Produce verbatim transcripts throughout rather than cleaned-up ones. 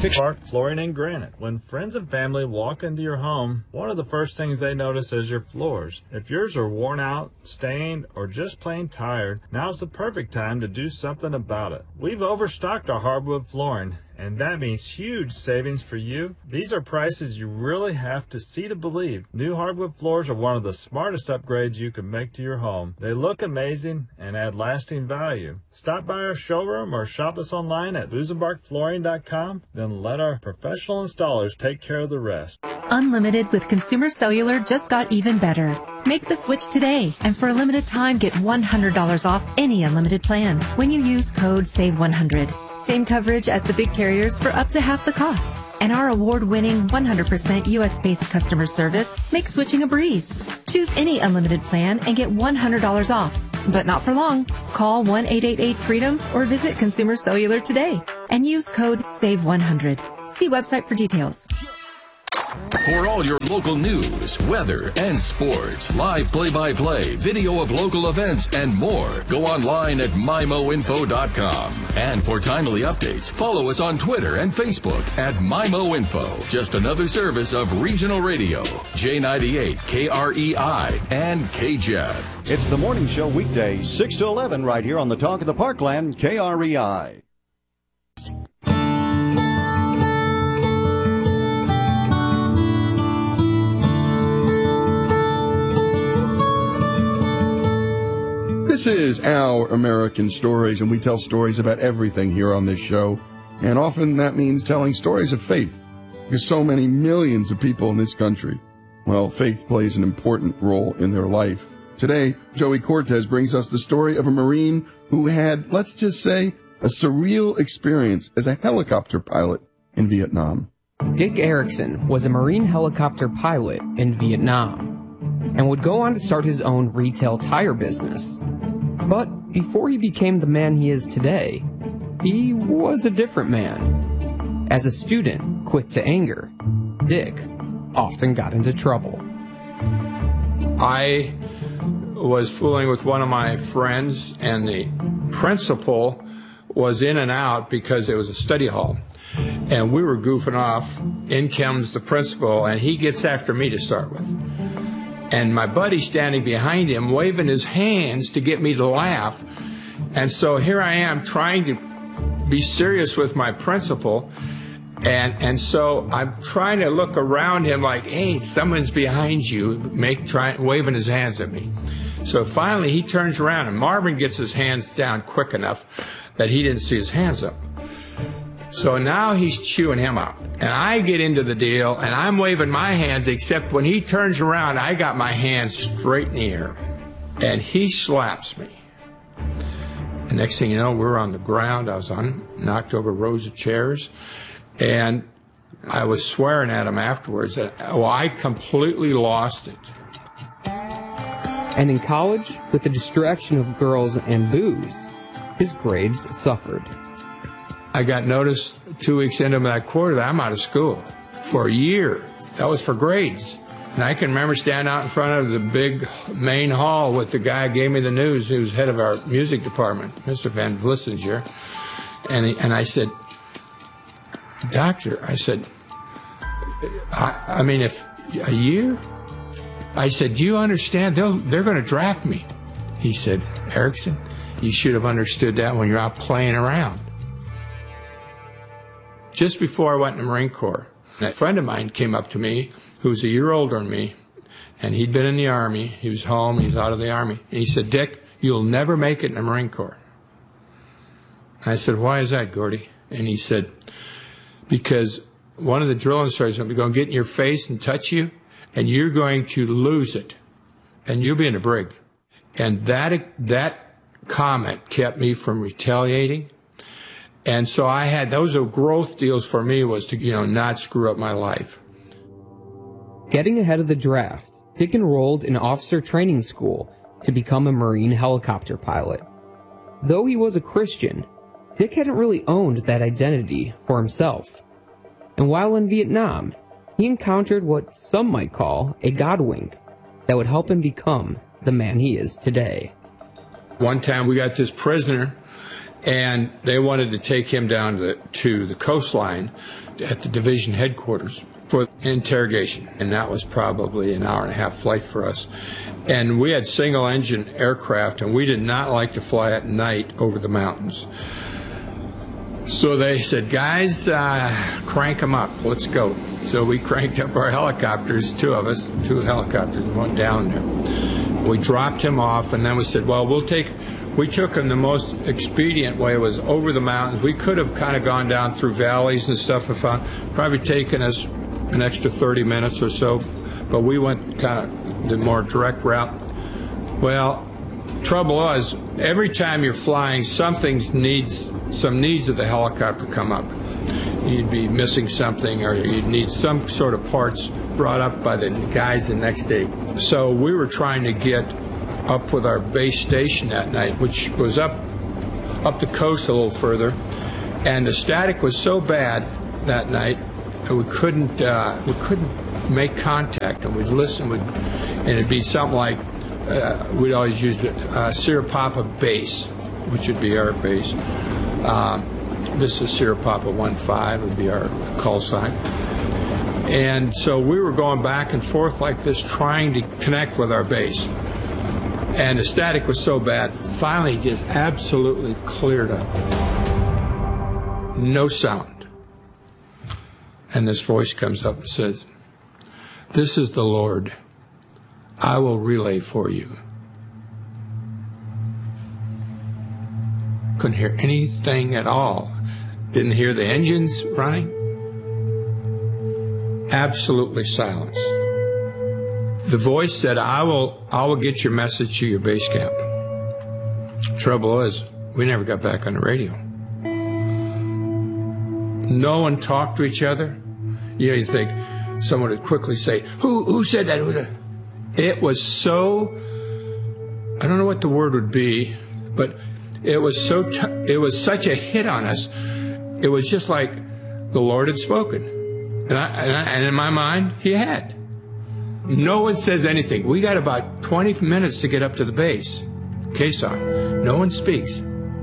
Park Flooring and Granite. When friends and family walk into your home, one of the first things they notice is your floors. If yours are worn out, stained, or just plain tired, now's the perfect time to do something about it. We've overstocked our hardwood flooring, and that means huge savings for you. These are prices you really have to see to believe. New hardwood floors are one of the smartest upgrades you can make to your home. They look amazing and add lasting value. Stop by our showroom or shop us online at Busenbark Flooring dot com, then let our professional installers take care of the rest. Unlimited with Consumer Cellular just got even better. Make the switch today, and for a limited time, get one hundred dollars off any unlimited plan when you use code save one hundred. Same coverage as the big carriers for up to half the cost. And our award-winning one hundred percent U S-based customer service makes switching a breeze. Choose any unlimited plan and get one hundred dollars off. But not for long. Call one eight eight eight freedom or visit Consumer Cellular today and use code save one hundred. See website for details. For all your local news, weather, and sports, live play-by-play, video of local events, and more, go online at my mo info dot com. And for timely updates, follow us on Twitter and Facebook at MyMoInfo. Just another service of Regional Radio, J ninety-eight, K R E I, and K J E F. It's the morning show weekdays, six to eleven, right here on the Talk of the Parkland, K R E I. This is Our American Stories, and we tell stories about everything here on this show. And often that means telling stories of faith, because so many millions of people in this country, well, faith plays an important role in their life. Today, Joey Cortez brings us the story of a Marine who had, let's just say, a surreal experience as a helicopter pilot in Vietnam. Dick Erickson was a Marine helicopter pilot in Vietnam and would go on to start his own retail tire business. But before he became the man he is today, he was a different man. As a student, quick to anger, Dick often got into trouble. I was fooling with one of my friends, and the principal was in and out because it was a study hall. And we were goofing off. In comes the principal, and he gets after me to start with. And my buddy's standing behind him, waving his hands to get me to laugh. And so here I am trying to be serious with my principal. And and so I'm trying to look around him like, hey, someone's behind you, make try, waving his hands at me. So finally he turns around, and Marvin gets his hands down quick enough that he didn't see his hands up. So now he's chewing him out. And I get into the deal, and I'm waving my hands, except when he turns around, I got my hands straight in the air. And he slaps me. The next thing you know, we're on the ground. I was on, knocked over rows of chairs. And I was swearing at him afterwards. That, well, I completely lost it. And in college, with the distraction of girls and booze, his grades suffered. I got notice two weeks into that quarter that I'm out of school for a year. That was for grades. And I can remember standing out in front of the big main hall with the guy who gave me the news, who was head of our music department, Mister Van Vlissinger. And, he, and I said, Doctor, I said, I, I mean, if a year? I said, do you understand? They'll, they're going to draft me. He said, Erickson, you should have understood that when you're out playing around. Just before I went in the Marine Corps, a friend of mine came up to me who was a year older than me, and he'd been in the Army. He was home. He was out of the Army. And he said, Dick, you'll never make it in the Marine Corps. I said, why is that, Gordy? And he said, because one of the drill instructors is going to get in your face and touch you, and you're going to lose it, and you'll be in a brig. And that, that comment kept me from retaliating. And so I had, those are growth deals for me, was to, you know, not screw up my life. Getting ahead of the draft, Dick enrolled in officer training school to become a Marine helicopter pilot. Though he was a Christian, Dick hadn't really owned that identity for himself. And while in Vietnam, he encountered what some might call a God wink that would help him become the man he is today. One time we got this prisoner, and they wanted to take him down to, to the coastline at the division headquarters for interrogation, and that was probably an hour and a half flight for us. And we had single engine aircraft, and we did not like to fly at night over the mountains. So they said, guys, uh, crank them up, let's go. So we cranked up our helicopters, two of us, two helicopters, went down there. We dropped him off, and then we said, well, we'll take, we took him the most expedient way, was over the mountains. We could have kind of gone down through valleys and stuff and found, probably taken us an extra thirty minutes or so, but we went kind of the more direct route. Well, trouble was, every time you're flying, something needs, some needs of the helicopter come up. You'd be missing something, or you'd need some sort of parts brought up by the guys the next day. So we were trying to get up with our base station that night, which was up up the coast a little further, and the static was so bad that night that we couldn't uh, we couldn't make contact, and we'd listen, we'd, and it'd be something like uh, we'd always use it, uh, Sirapapa base, which would be our base. Um, this is Sirapapa one five would be our call sign. And so we were going back and forth like this, trying to connect with our base. And the static was so bad, finally it just absolutely cleared up. No sound. And this voice comes up and says, "This is the Lord. I will relay for you." Couldn't hear anything at all. Didn't hear the engines running. Absolutely silence. The voice said, I will, I will get your message to your base camp. Trouble is, we never got back on the radio. No one talked to each other. You know, you think someone would quickly say, who, who said that? Who said that? It was so, I don't know what the word would be, but it was so, t it was such a hit on us. It was just like the Lord had spoken. And, I, and, I, and in my mind, he had. No one says anything. We got about twenty minutes to get up to the base, Quezon. No one speaks.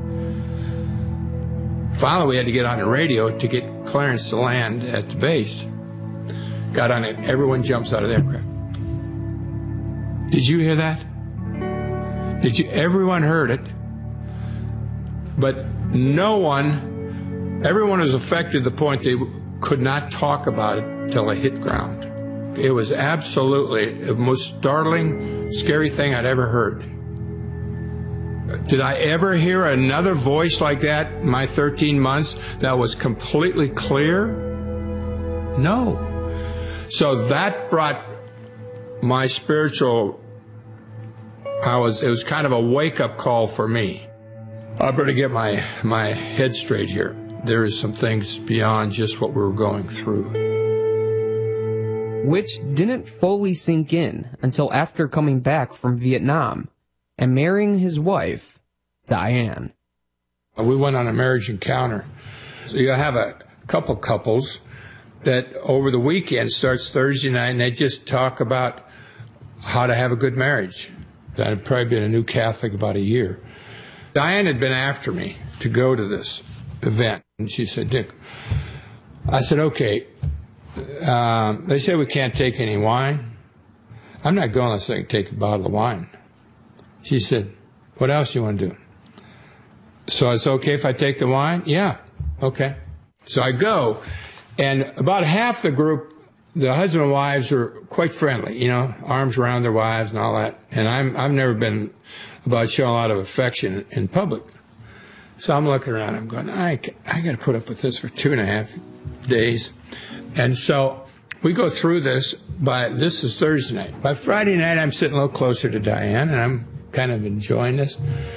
Finally, we had to get on the radio to get clearance to land at the base. Got on it. Everyone jumps out of the aircraft. Did you hear that? Did you? Everyone heard it. But no one, everyone was affected to the point they could not talk about it until they hit ground. It was absolutely the most startling, scary thing I'd ever heard. Did I ever hear another voice like that in my thirteen months that was completely clear? No. So that brought my spiritual, I was, it was kind of a wake-up call for me. I better get my, my head straight here. There is some things beyond just what we were going through. Which didn't fully sink in until after coming back from Vietnam and marrying his wife, Diane. We went on a marriage encounter. So you have a couple couples that over the weekend starts Thursday night, and they just talk about how to have a good marriage. I'd probably been a new Catholic about a year. Diane had been after me to go to this event, and she said, Dick, I said, okay, um, they say we can't take any wine. I'm not going unless I can take a bottle of wine. She said, what else do you want to do? So it's okay if I take the wine? Yeah, okay. So I go, and about half the group, the husband and wives are quite friendly, you know, arms around their wives and all that. And I'm, I've never been about showing a lot of affection in public. So I'm looking around, I'm going, I, I got to put up with this for two and a half days. And so we go through this. By this is Thursday night. By Friday night, I'm sitting a little closer to Diane, and I'm kind of enjoying this.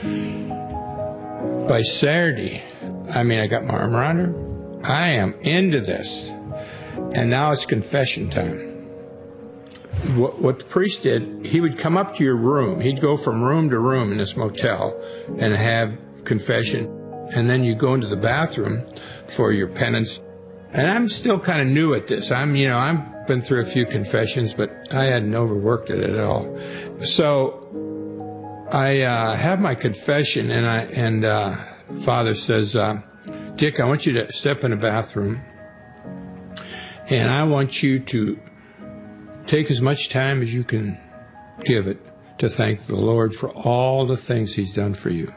By Saturday, I mean, I got my arm around her. I am into this. And now it's confession time. What, what the priest did, he would come up to your room. He'd go from room to room in this motel and have confession. And then you go into the bathroom for your penance. And I'm still kind of new at this. I'm, you know, I've been through a few confessions, but I hadn't overworked it at all. So I uh, have my confession, and I and uh, Father says, uh, Dick, I want you to step in the bathroom, and I want you to take as much time as you can give it to thank the Lord for all the things he's done for you.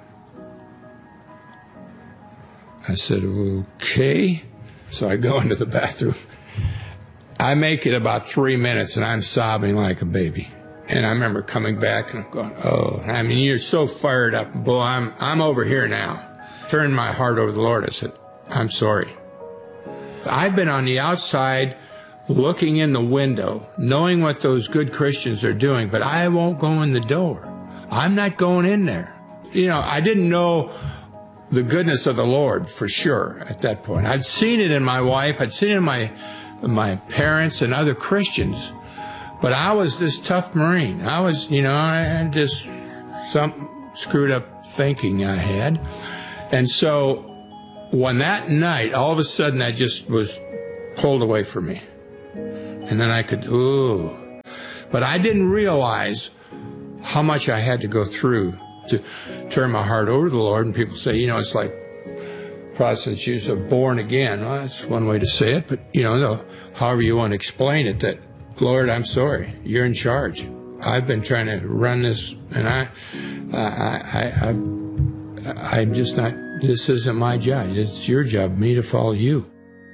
I said, okay. So I go into the bathroom. I make it about three minutes, and I'm sobbing like a baby. And I remember coming back, and I'm going, oh, I mean, you're so fired up. Boy, I'm, I'm over here now. Turned my heart over to the Lord. I said, I'm sorry. I've been on the outside looking in the window, knowing what those good Christians are doing, but I won't go in the door. I'm not going in there. You know, I didn't know the goodness of the Lord for sure at that point. I'd seen it in my wife. I'd seen it in my my parents and other Christians, but I was this tough Marine. I was, you know, I had this some screwed up thinking I had. And so when that night, all of a sudden that just was pulled away from me. And then I could, ooh. But I didn't realize how much I had to go through to turn my heart over to the Lord. And people say, you know, it's like Protestants use of born again. Well, that's one way to say it, but, you know, no, however you want to explain it, that, Lord, I'm sorry, you're in charge. I've been trying to run this, and I, I, I, I, I'm just not, this isn't my job. It's your job, me to follow you.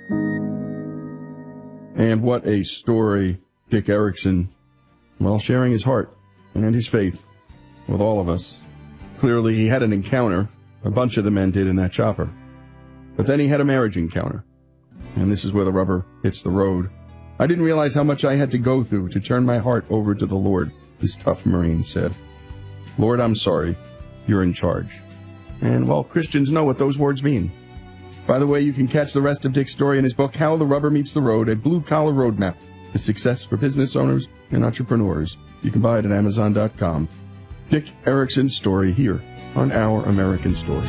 And what a story, Dick Erickson, well, sharing his heart and his faith with all of us. Clearly, he had an encounter. A bunch of the men did in that chopper. But then he had a marriage encounter. And this is where the rubber hits the road. I didn't realize how much I had to go through to turn my heart over to the Lord, this tough Marine said. Lord, I'm sorry. You're in charge. And, well, Christians know what those words mean. By the way, you can catch the rest of Dick's story in his book, How the Rubber Meets the Road, a blue-collar roadmap to success for business owners and entrepreneurs. You can buy it at amazon dot com. Dick Erickson's story here on Our American Story.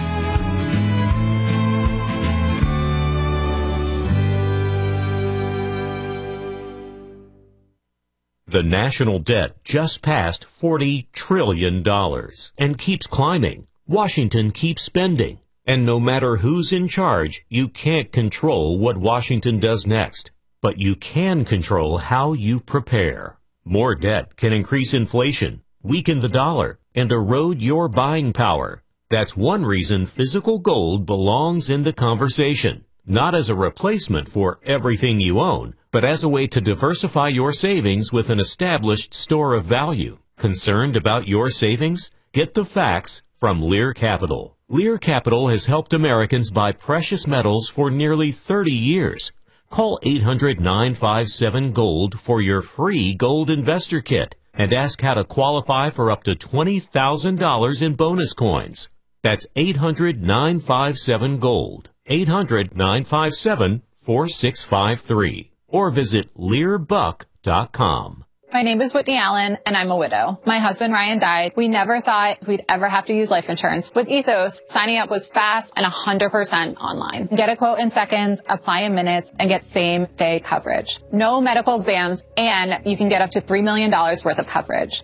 The national debt just passed forty trillion dollars and keeps climbing. Washington keeps spending. And no matter who's in charge, you can't control what Washington does next. But you can control how you prepare. More debt can increase inflation, weaken the dollar, and erode your buying power. That's one reason physical gold belongs in the conversation. Not as a replacement for everything you own, but as a way to diversify your savings with an established store of value. Concerned about your savings? Get the facts from Lear Capital. Lear Capital has helped Americans buy precious metals for nearly thirty years. Call eight hundred, nine five seven, GOLD for your free gold investor kit and ask how to qualify for up to twenty thousand dollars in bonus coins. That's eight hundred, nine five seven, GOLD. eight hundred, nine five seven, four six five three. Or visit lear buck dot com. My name is Whitney Allen, and I'm a widow. My husband, Ryan, died. We never thought we'd ever have to use life insurance. With Ethos, signing up was fast and one hundred percent online. Get a quote in seconds, apply in minutes, and get same-day coverage. No medical exams, and you can get up to three million dollars worth of coverage.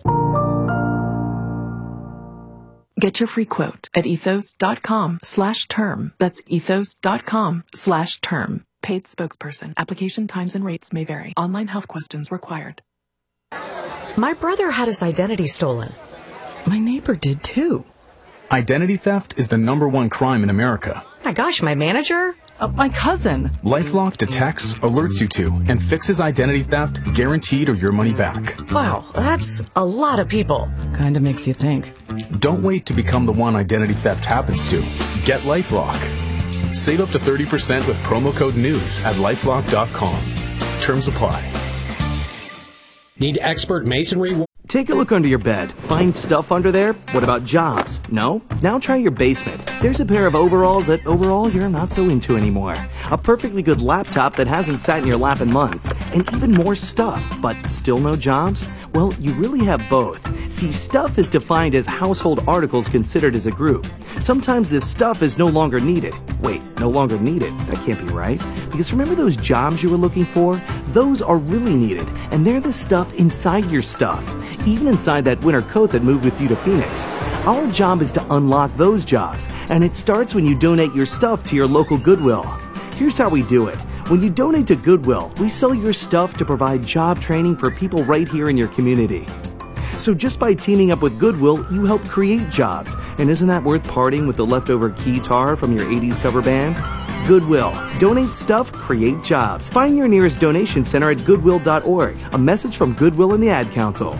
Get your free quote at ethos.com slash term. That's ethos.com slash term. Paid spokesperson. Application times and rates may vary. Online health questions required. My brother had his identity stolen. My neighbor did too. Identity theft is the number one crime in America. My gosh, my manager? Uh, my cousin. LifeLock detects, alerts you to, and fixes identity theft, guaranteed or your money back. Wow, that's a lot of people. Kinda makes you think. Don't wait to become the one identity theft happens to. Get LifeLock. Save up to thirty percent with promo code NEWS at lifelock dot com. Terms apply. Need expert masonry? Take a look under your bed. Find stuff under there? What about jobs? No? Now try your basement. There's a pair of overalls that overall you're not so into anymore. A perfectly good laptop that hasn't sat in your lap in months. And even more stuff, but still no jobs? Well, you really have both. See, stuff is defined as household articles considered as a group. Sometimes this stuff is no longer needed. Wait, no longer needed? That can't be right. Because remember those jobs you were looking for? Those are really needed, and they're the stuff inside your stuff. Even inside that winter coat that moved with you to Phoenix. Our job is to unlock those jobs, and it starts when you donate your stuff to your local Goodwill. Here's how we do it. When you donate to Goodwill, we sell your stuff to provide job training for people right here in your community. So just by teaming up with Goodwill, you help create jobs. And isn't that worth parting with the leftover guitar from your eighties cover band? Goodwill. Donate stuff, create jobs. Find your nearest donation center at goodwill dot org. A message from Goodwill and the Ad Council.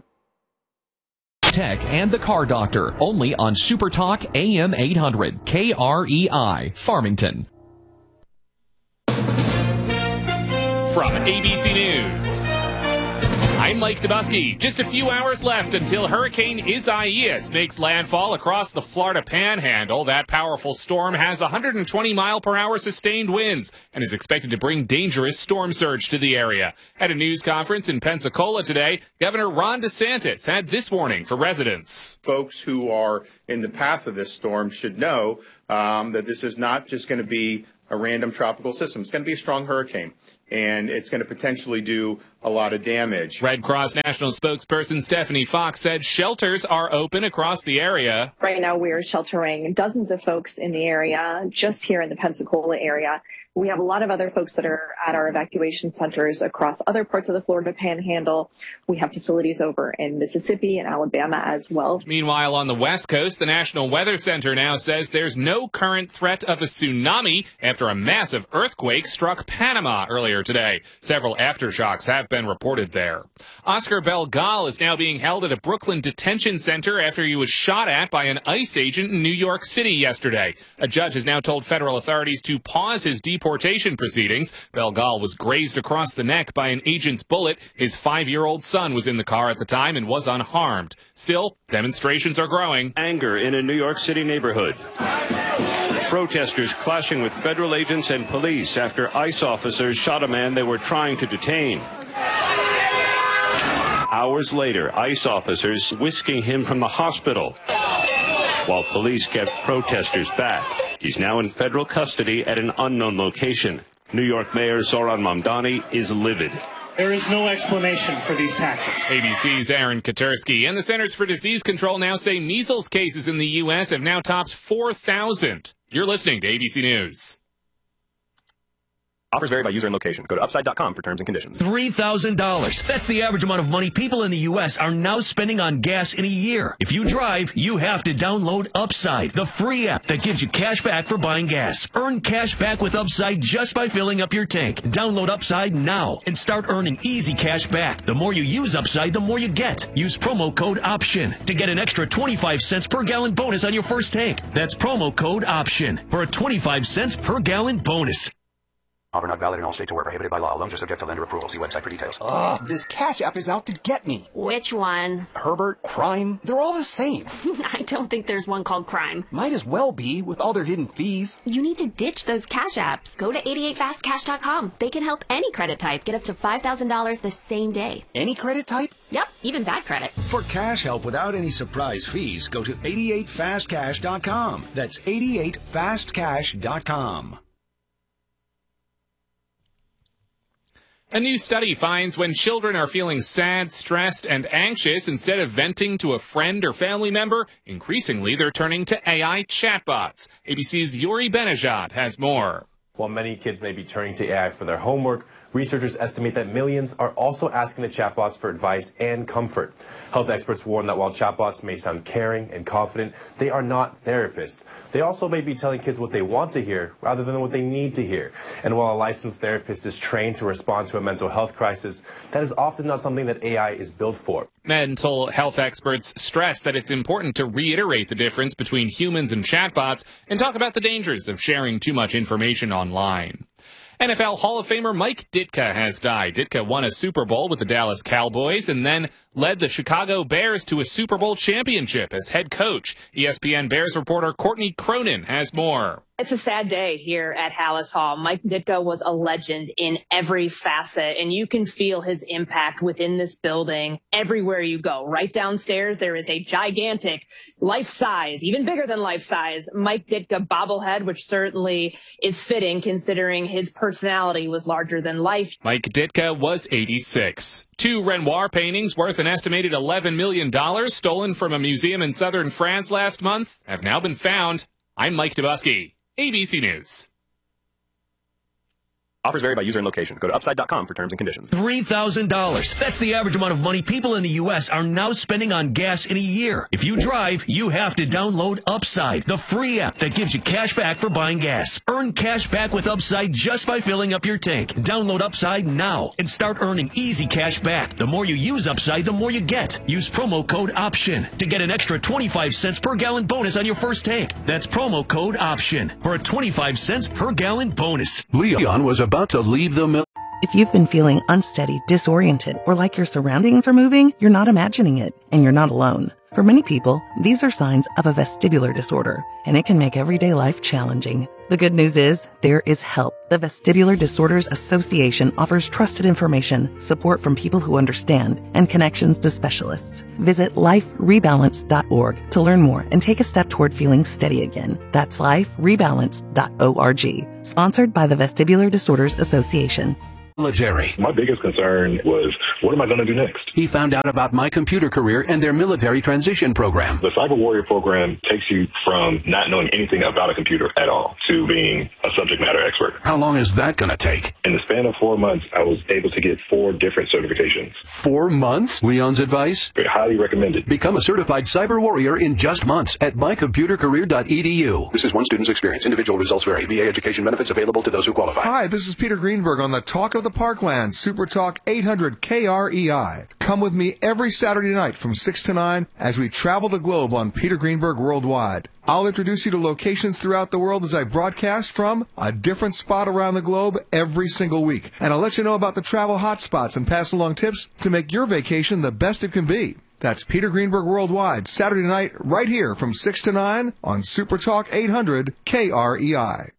Tech and the Car Doctor, only on Super Talk A M eight hundred, K R E I, Farmington. From A B C News, I'm Mike Dubusky. Just a few hours left until Hurricane Isaias makes landfall across the Florida Panhandle. That powerful storm has one hundred twenty mile per hour sustained winds and is expected to bring dangerous storm surge to the area. At a news conference in Pensacola today, Governor Ron DeSantis had this warning for residents. Folks who are in the path of this storm should know um, that this is not just going to be a random tropical system. It's going to be a strong hurricane, and it's going to potentially do a lot of damage. Red Cross National spokesperson Stephanie Fox said shelters are open across the area. Right now we are sheltering dozens of folks in the area, just here in the Pensacola area. We have a lot of other folks that are at our evacuation centers across other parts of the Florida Panhandle. We have facilities over in Mississippi and Alabama as well. Meanwhile, on the West Coast, the National Weather Center now says there's no current threat of a tsunami after a massive earthquake struck Panama earlier today. Several aftershocks have been reported there. Oscar Belgal is now being held at a Brooklyn detention center after he was shot at by an ICE agent in New York City yesterday. A judge has now told federal authorities to pause his deportation proceedings. Belgal was grazed across the neck by an agent's bullet. His five-year-old son was in the car at the time and was unharmed. Still, demonstrations are growing. Anger in a New York City neighborhood. Protesters clashing with federal agents and police after ICE officers shot a man they were trying to detain. Hours later, ICE officers whisking him from the hospital while police kept protesters back. He's now in federal custody at an unknown location. New York Mayor Zohran Mamdani is livid. There is no explanation for these tactics. A B C's Aaron Katursky and the Centers for Disease Control now say measles cases in the U S have now topped four thousand. You're listening to A B C News. Offers vary by user and location. Go to upside dot com for terms and conditions. three thousand dollars. That's the average amount of money people in the U S are now spending on gas in a year. If you drive, you have to download Upside, the free app that gives you cash back for buying gas. Earn cash back with Upside just by filling up your tank. Download Upside now and start earning easy cash back. The more you use Upside, the more you get. Use promo code OPTION to get an extra twenty-five cents per gallon bonus on your first tank. That's promo code OPTION for a twenty-five cents per gallon bonus. Offer not valid in all states or where prohibited by law. Loans are subject to lender approval. See website for details. Ugh, this Cash App is out to get me. Which one? Herbert, Crime, they're all the same. I don't think there's one called Crime. Might as well be, with all their hidden fees. You need to ditch those Cash Apps. Go to eighty-eight fast cash dot com. They can help any credit type get up to five thousand dollars the same day. Any credit type? Yep, even bad credit. For cash help without any surprise fees, go to eighty-eight fast cash dot com. That's eighty-eight fast cash dot com. A new study finds when children are feeling sad, stressed, and anxious, instead of venting to a friend or family member, increasingly they're turning to A I chatbots. A B C's Yuri Benajad has more. While many kids may be turning to A I for their homework, researchers estimate that millions are also asking the chatbots for advice and comfort. Health experts warn that while chatbots may sound caring and confident, they are not therapists. They also may be telling kids what they want to hear rather than what they need to hear. And while a licensed therapist is trained to respond to a mental health crisis, that is often not something that A I is built for. Mental health experts stress that it's important to reiterate the difference between humans and chatbots and talk about the dangers of sharing too much information online. N F L Hall of Famer Mike Ditka has died. Ditka won a Super Bowl with the Dallas Cowboys and then led the Chicago Bears to a Super Bowl championship as head coach. E S P N Bears reporter Courtney Cronin has more. It's a sad day here at Halas Hall. Mike Ditka was a legend in every facet, and you can feel his impact within this building everywhere you go. Right downstairs, there is a gigantic life-size, even bigger than life-size, Mike Ditka bobblehead, which certainly is fitting considering his personality was larger than life. Mike Ditka was eighty-six. Two Renoir paintings worth an estimated eleven million dollars stolen from a museum in southern France last month have now been found. I'm Mike Dubusky, A B C News. Offers vary by user and location. Go to upside dot com for terms and conditions. three thousand dollars. That's the average amount of money people in the U S are now spending on gas in a year. If you drive, you have to download Upside, the free app that gives you cash back for buying gas. Earn cash back with Upside just by filling up your tank. Download Upside now and start earning easy cash back. The more you use Upside, the more you get. Use promo code OPTION to get an extra twenty-five cents per gallon bonus on your first tank. That's promo code OPTION for a twenty-five cents per gallon bonus. Leon was about to leave the mill. If you've been feeling unsteady, disoriented, or like your surroundings are moving, you're not imagining it, and you're not alone. For many people, these are signs of a vestibular disorder, and it can make everyday life challenging. The good news is, there is help. The Vestibular Disorders Association offers trusted information, support from people who understand, and connections to specialists. Visit life rebalance dot org to learn more and take a step toward feeling steady again. That's life rebalance dot org. Sponsored by the Vestibular Disorders Association. Military. My biggest concern was, what am I going to do next? He found out about My Computer Career and their military transition program. The Cyber Warrior program takes you from not knowing anything about a computer at all to being a subject matter expert. How long is that going to take? In the span of four months, I was able to get four different certifications. Four months? Leon's advice? Highly recommended. Become a certified cyber warrior in just months at my computer career dot e d u. This is one student's experience. Individual results vary. V A education benefits available to those who qualify. Hi, this is Peter Greenberg on the Talk of the Parkland, Super Talk eight hundred K R E I. Come with me every Saturday night from six to nine as we travel the globe on Peter Greenberg Worldwide. I'll introduce you to locations throughout the world as I broadcast from a different spot around the globe every single week. And I'll let you know about the travel hotspots and pass along tips to make your vacation the best it can be. That's Peter Greenberg Worldwide, Saturday night, right here from six to nine on Super Talk eight hundred K R E I.